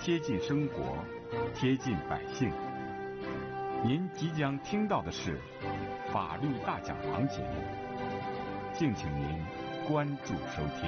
贴近生活，贴近百姓。您即将听到的是法律大讲堂节目，敬请您关注收听。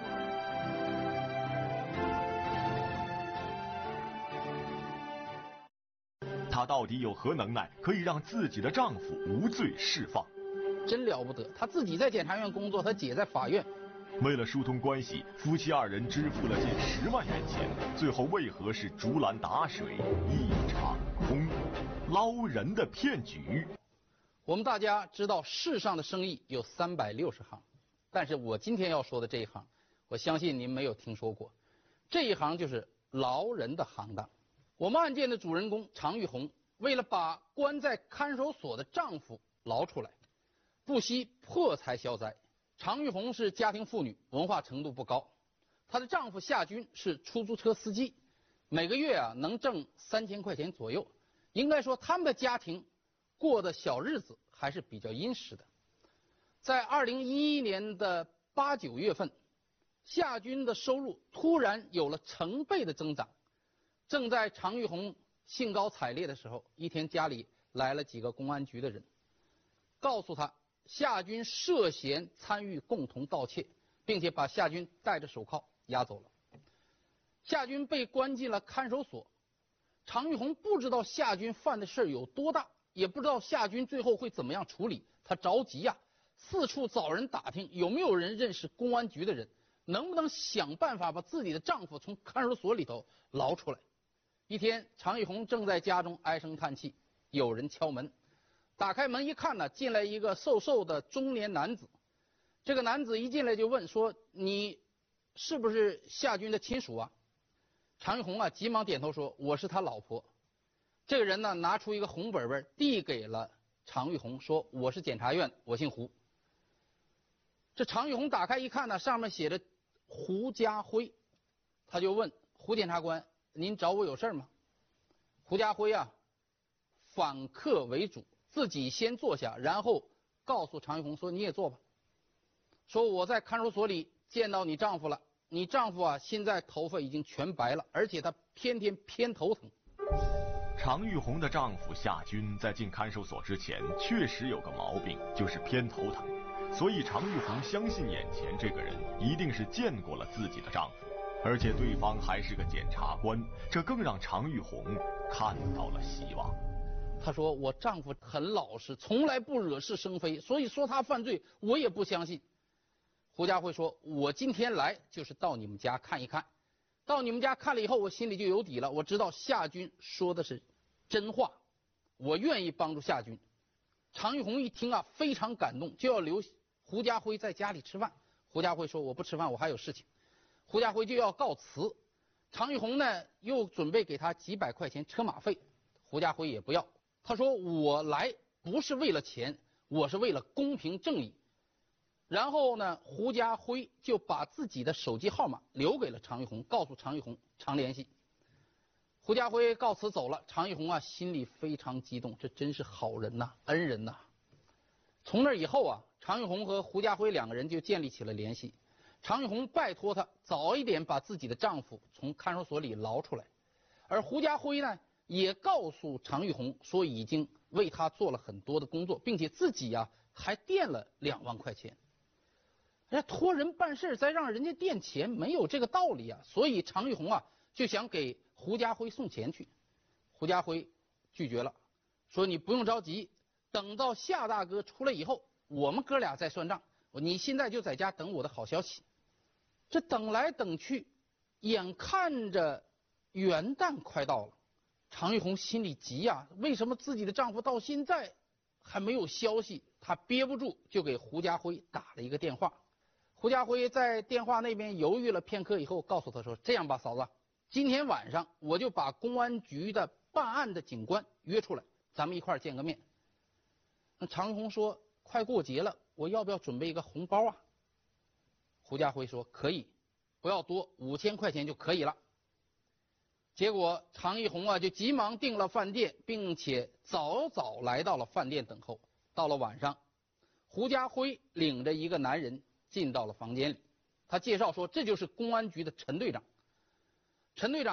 她到底有何能耐，可以让自己的丈夫无罪释放？ 真了不得，她自己在检察院工作，她姐在法院。 为了疏通关系，夫妻二人支付了近10万元钱，最后为何是竹篮打水一场空？捞人的骗局。 我们大家知道世上的生意有360行，但是我今天要说的这一行，我相信您没有听说过。这一行就是捞人的行当。我们案件的主人公常玉红，为了把关在看守所的丈夫捞出来，不惜破财消灾。常玉红是家庭妇女，文化程度不高。她的丈夫夏军是出租车司机，每个月能挣3000块钱左右。应该说他们的家庭过的小日子还是比较殷实的。在2011年的8、9月份，夏军的收入突然有了成倍的增长。正在常玉红兴高采烈的时候，一天家里来了几个公安局的人，告诉他夏军涉嫌参与共同盗窃，并且把夏军戴着手铐押走了。夏军被关进了看守所。常玉红不知道夏军犯的事有多大，也不知道夏军最后会怎么样处理，她着急呀，四处找人打听有没有人认识公安局的人，能不能想办法把自己的丈夫从看守所里头捞出来。一天，常玉红正在家中唉声叹气，有人敲门。打开门一看呢，进来一个瘦瘦的中年男子。这个男子一进来就问说：“你是不是夏军的亲属啊？”常玉红急忙点头说：“我是他老婆。”这个人呢，拿出一个红本本递给了常玉红，说：“我是检察院，我姓胡。”这常玉红打开一看呢，上面写着胡家辉，他就问胡检察官：“您找我有事吗？”胡家辉反客为主，自己先坐下，然后告诉常玉红说：“你也坐吧。”说：“我在看守所里见到你丈夫了，你丈夫现在头发已经全白了，而且他天天偏头疼。” 常玉红的丈夫夏军在进看守所之前确实有个毛病，就是偏头疼，所以常玉红相信眼前这个人一定是见过了自己的丈夫，而且对方还是个检察官，这更让常玉红看到了希望。 她说：“我丈夫很老实，从来不惹是生非，所以说他犯罪我也不相信。”胡家辉说：“我今天来就是到你们家看一看，到你们家看了以后，我心里就有底了，我知道夏军说的是真话，我愿意帮助夏军。”常玉红一听非常感动，就要留胡家辉在家里吃饭。胡家辉说：“我不吃饭，我还有事情。”胡家辉就要告辞。常玉红呢又准备给他几百块钱车马费，胡家辉也不要。他说：“我来不是为了钱，我是为了公平正义。”然后呢，胡家辉就把自己的手机号码留给了常玉红，告诉常玉红常联系。胡家辉告辞走了，常玉红心里非常激动，这真是好人呐，恩人呐。从那以后常玉红和胡家辉2个人就建立起了联系。常玉红拜托他早一点把自己的丈夫从看守所里捞出来，而胡家辉呢也告诉常玉红说已经为他做了很多的工作，并且自己还垫了2万块钱。托人办事再让人家垫钱，没有这个道理所以常玉红就想给胡家辉送钱去。胡家辉拒绝了，说：“你不用着急，等到夏大哥出来以后，我们哥俩再算账，你现在就在家等我的好消息。”这等来等去，眼看着元旦快到了，常玉红心里急为什么自己的丈夫到现在还没有消息？她憋不住就给胡家辉打了一个电话。胡家辉在电话那边犹豫了片刻以后，告诉他说：“这样吧，嫂子，今天晚上我就把公安局的办案的警官约出来，咱们一块见个面。”那常玉红说：“快过节了，我要不要准备一个红包啊？”胡家辉说：“可以，不要多，5000块钱就可以了。”结果常玉红就急忙订了饭店，并且早早来到了饭店等候。到了晚上，胡家辉领着一个男人进到了房间里，他介绍说：“这就是公安局的陈队长。”陈队长